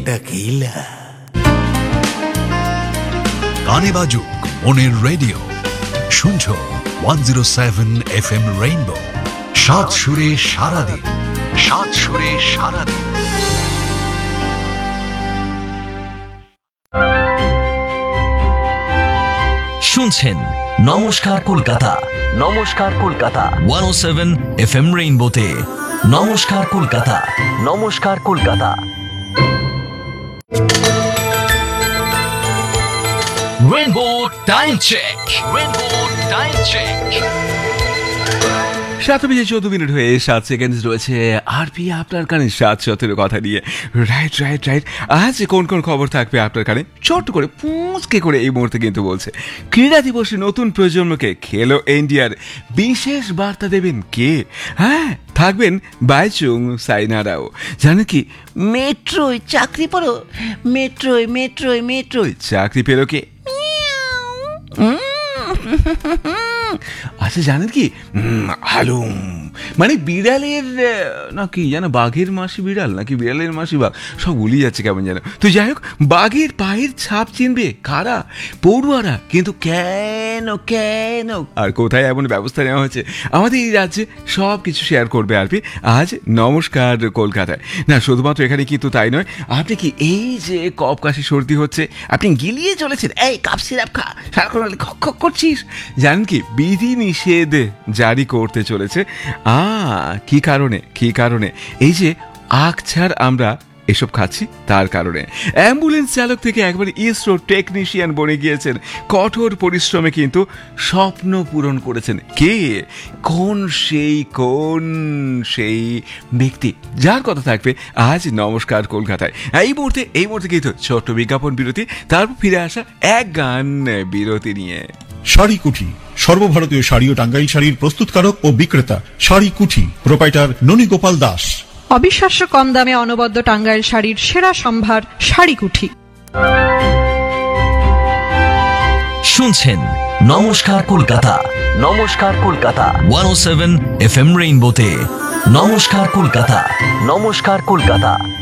টেকিলা। গানে বাজুক মনের রেডিও, শুনছো 107 FM রেইনবো। সাত সুরে সারাদিন, সাত সুরে সারাদিন। শুনছেন নমস্কার কলকাতা, নমস্কার কলকাতা 107 FM রেইনবোতে। নমস্কার কলকাতা, নমস্কার Kolkata. Rainbow time check, rainbow time check. 7:14 হয়ে 7 সেকেন্ড রয়েছে। আরপি আপনার কানে 7:17 কথা নিয়ে। Right right right. আজ কোন কোন খবর থাকবে আপনার কানে ছোট্ট করে পুঁচকে করে এই মুহূর্তে কিন্তু বলছে। ক্রীড়া দিবসে নতুন প্রজন্মকে খেলো ইন্ডিয়ার বিশেষ বার্তা দেবেন কে? হ্যাঁ, থাকবেন বাইচুং সাইনারাও। জানেন কি, মেট্রোয় চাকরি পেলো, মেট্রোয় মেট্রোয় মেট্রোয় চাকরি পেলো কে? আচ্ছা, জানেন কি, হালুম মানে বিড়ালের নাকি যেন বাঘের মাসি বিড়াল নাকি বিড়ালের মাসি বাঘ, সব গুলিয়ে যাচ্ছে কেমন যেন। তো যাই হোক, বাঘের পায়ের ছাপ চিনবে কারা? পড়ুয়ারা। কিন্তু কেন কেন আর কোথায় এমন ব্যবস্থা নেওয়া হয়েছে আমাদের এই রাজ্যে, সব কিছু শেয়ার করবে আরপি আজ নমস্কার কলকাতায়। না, শুধুমাত্র এখানে কিন্তু তাই নয়, আপনি কি এই যে কফ কাশি সর্দি হচ্ছে, আপনি গিলিয়ে চলেছেন, এই কাপ সিরাপ খা, সারাক্ষণ খক খক করছিস, জানেন কি বিধি নিষেধ জারি করতে চলেছে। কি কারণে? কি কারণে? এই যে আকছাড় আমরা এসব খাচ্ছি তার কারণে। অ্যাম্বুলেন্স চালক থেকে একবারে ইসরো টেকনিশিয়ান বনে গিয়েছেন, কঠোর পরিশ্রমে কিন্তু স্বপ্ন পূরণ করেছেন। কে? কোন সেই ব্যক্তি যার কথা থাকবে আজ নমস্কার কলকাতায়। এই মুহূর্তে কিন্তু ছোট্ট বিজ্ঞাপন বিরতি, তারপর ফিরে আসা এক গান বিরতি নিয়ে। শাড়ি কুঠি, সর্বভারতীয় শাড়ি ও টাঙ্গাইল শাড়ির প্রস্তুতকারক ও বিক্রেতা। শাড়ি কুঠি, প্রোপাইটার ননী গোপাল দাস। অবিশ্বাস্য কম দামে অনবদ্য টাঙ্গাইল শাড়ির সেরা সম্ভার শাড়ি কুঠি। শুনছেন নমস্কার কলকাতা, নমস্কার কলকাতা 107 FM রেইনবোতে। নমস্কার কলকাতা, নমস্কার কলকাতা।